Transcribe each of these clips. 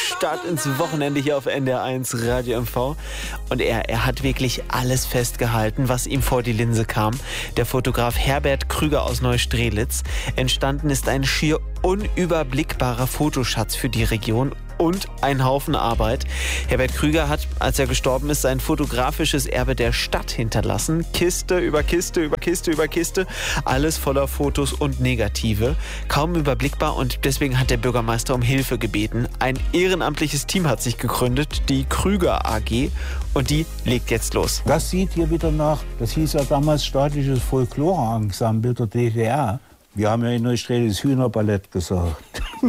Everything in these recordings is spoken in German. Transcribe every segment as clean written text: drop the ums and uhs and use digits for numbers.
Start ins Wochenende hier auf NDR1 Radio MV. Und er hat wirklich alles festgehalten, was ihm vor die Linse kam. Der Fotograf Herbert Krüger aus Neustrelitz. Entstanden ist ein schier unüberblickbarer Fotoschatz für die Region und ein Haufen Arbeit. Herbert Krüger hat, als er gestorben ist, sein fotografisches Erbe der Stadt hinterlassen. Kiste über Kiste über Kiste über Kiste. Alles voller Fotos und Negative. Kaum überblickbar, und deswegen hat der Bürgermeister um Hilfe gebeten. Ein ehrenamtliches Team hat sich gegründet, die Krüger AG, und die legt jetzt los. Das sieht hier wieder nach, das hieß ja damals Staatliches Folklore-Ensemble der DDR. Wir haben ja in Neustrelitz Hühnerballett gesagt.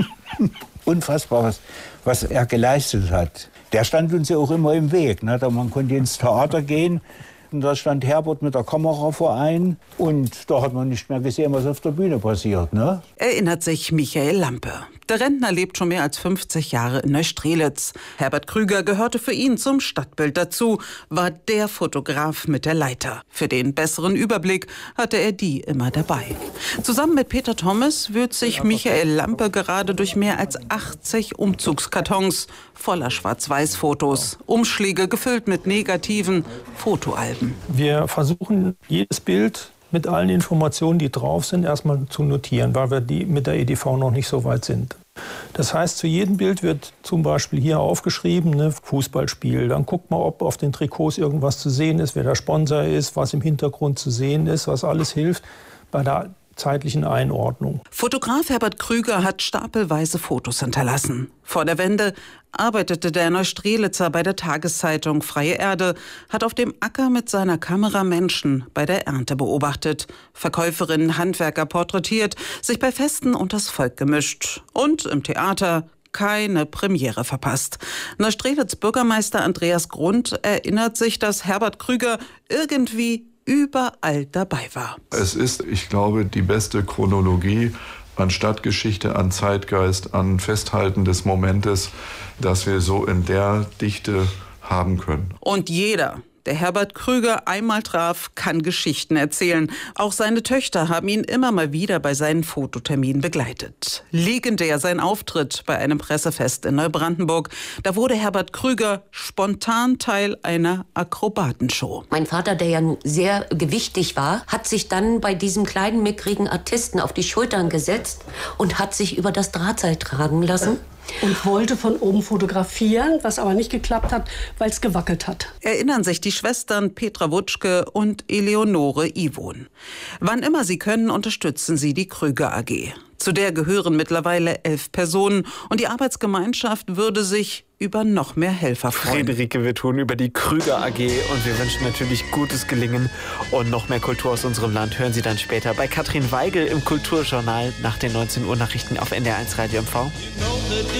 Unfassbar, was er geleistet hat. Der stand uns ja auch immer im Weg. Ne? Man konnte ins Theater gehen und da stand Herbert mit der Kamera vor ein und da hat man nicht mehr gesehen, was auf der Bühne passiert. Ne? Erinnert sich Michael Lampe. Der Rentner lebt schon mehr als 50 Jahre in Neustrelitz. Herbert Krüger gehörte für ihn zum Stadtbild dazu, war der Fotograf mit der Leiter. Für den besseren Überblick hatte er die immer dabei. Zusammen mit Peter Thomas wühlt sich Michael Lampe gerade durch mehr als 80 Umzugskartons voller Schwarz-Weiß-Fotos. Umschläge gefüllt mit negativen Fotoalben. Wir versuchen, jedes Bild mit allen Informationen, die drauf sind, erstmal zu notieren, weil wir mit der EDV noch nicht so weit sind. Das heißt, zu jedem Bild wird zum Beispiel hier aufgeschrieben, ne, Fußballspiel. Dann guckt man, ob auf den Trikots irgendwas zu sehen ist, wer der Sponsor ist, was im Hintergrund zu sehen ist, was alles hilft bei der zeitlichen Einordnung. Fotograf Herbert Krüger hat stapelweise Fotos hinterlassen. Vor der Wende arbeitete der Neustrelitzer bei der Tageszeitung Freie Erde, hat auf dem Acker mit seiner Kamera Menschen bei der Ernte beobachtet, Verkäuferinnen, Handwerker porträtiert, sich bei Festen unters Volk gemischt und im Theater keine Premiere verpasst. Neustrelitz Bürgermeister Andreas Grund erinnert sich, dass Herbert Krüger irgendwie überall dabei war. Es ist, ich glaube, die beste Chronologie an Stadtgeschichte, an Zeitgeist, an Festhalten des Momentes, das wir so in der Dichte haben können. Und jeder, der Herbert Krüger einmal traf, kann Geschichten erzählen. Auch seine Töchter haben ihn immer mal wieder bei seinen Fototerminen begleitet. Legendär sein Auftritt bei einem Pressefest in Neubrandenburg. Da wurde Herbert Krüger spontan Teil einer Akrobatenshow. Mein Vater, der ja sehr gewichtig war, hat sich dann bei diesem kleinen, mickrigen Artisten auf die Schultern gesetzt und hat sich über das Drahtseil tragen lassen. Und wollte von oben fotografieren, was aber nicht geklappt hat, weil es gewackelt hat. Erinnern sich die Schwestern Petra Wutschke und Eleonore Ivon. Wann immer sie können, unterstützen sie die Krüger AG. Zu der gehören mittlerweile 11 Personen und die Arbeitsgemeinschaft würde sich über noch mehr Helfer freuen. Friederike, wir tun über die Krüger AG und wir wünschen natürlich gutes Gelingen und noch mehr Kultur aus unserem Land. Hören Sie dann später bei Katrin Weigel im Kulturjournal nach den 19 Uhr Nachrichten auf NDR1 Radio MV.